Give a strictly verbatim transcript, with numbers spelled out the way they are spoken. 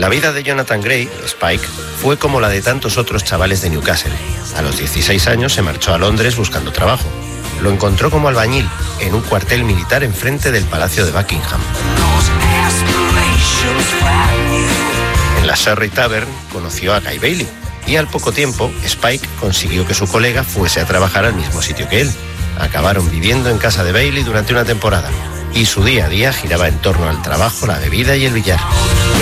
La vida de Jonathan Gray, Spike, fue como la de tantos otros chavales de Newcastle. A los dieciséis años se marchó a Londres buscando trabajo. Lo encontró como albañil en un cuartel militar enfrente del Palacio de Buckingham. En la Surrey Tavern conoció a Guy Bailey y al poco tiempo Spike consiguió que su colega fuese a trabajar al mismo sitio que él. Acabaron viviendo en casa de Bailey durante una temporada y su día a día giraba en torno al trabajo, la bebida y el billar.